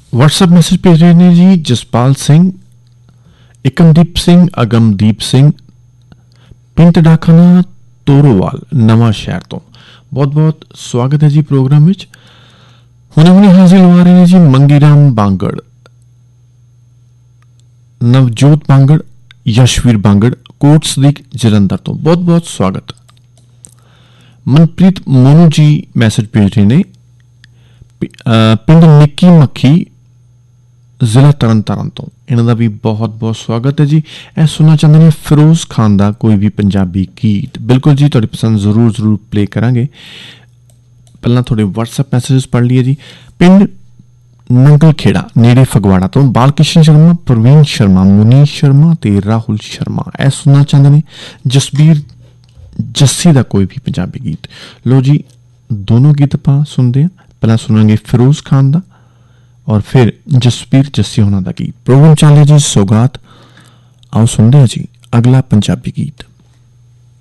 WhatsApp message भेज रहे हैं जी जसपाल सिंह, एकमदीप सिंह, अगमदीप सिंह, पिंड डाखाना तोरोवाल नवा शहर तो। बहुत बहुत स्वागत है जी प्रोग्राम विच। हुणे हाजिर हो रहे हैं जी मंगीराम बांगड़, नवजोत बांगड़, यशवीर बांगड़, कोट सदीक जलंधर तो। बहुत बहुत स्वागत। मनप्रीत मोनू जी मैसेज भेज रहे ने पिंड निक्की मक्खी जिला तरन तारण तो। इन्हां दा भी बहुत बहुत स्वागत है जी। ਇਹ सुनना चाहते हैं फिरोज खान का कोई भी पंजाबी गीत। बिल्कुल जी, तुहाडी पसंद जरूर जरूर प्ले करांगे। पहला थोड़े व्हाट्सएप मैसेजेस पढ़ लिए जी। पिंड नंगल खेड़ा नेड़े फगवाड़ा तो बालकृष्ण शर्मा, प्रवीण शर्मा, मुनीश शर्मा ते राहुल शर्मा। ਇਹ सुनना चाहते हैं जसबीर जस्सी का कोई भी पंजाबी गीत। लो जी, दोनों गीत आपां सुनते हैं। पहला सुनांगे फिरोज खान का और फिर जसबीर जस्सी होना का गीत। प्रोग्राम चल रहा जी सौगात। आओ सुनते हैं जी अगला पंजाबी गीत।